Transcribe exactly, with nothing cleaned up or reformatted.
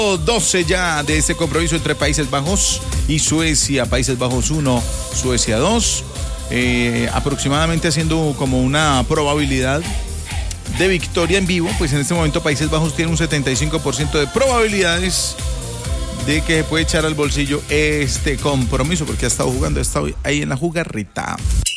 doce ya de este compromiso entre Países Bajos y Suecia. Países Bajos uno, Suecia dos. Eh, aproximadamente haciendo como una probabilidad de victoria en vivo, pues en este momento Países Bajos tiene un setenta y cinco por ciento de probabilidades de que se puede echar al bolsillo este compromiso, porque ha estado jugando, ha estado ahí en la jugarrita.